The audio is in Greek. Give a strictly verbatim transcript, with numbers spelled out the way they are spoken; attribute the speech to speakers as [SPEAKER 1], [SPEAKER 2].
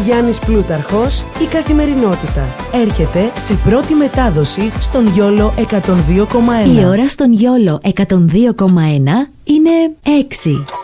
[SPEAKER 1] Γιάννης Πλούταρχος, η καθημερινότητα. Έρχεται σε πρώτη μετάδοση στον Γιόλο εκατόν δύο κόμμα ένα.
[SPEAKER 2] Η ώρα στον Γιόλο εκατόν δύο κόμμα ένα είναι έξι.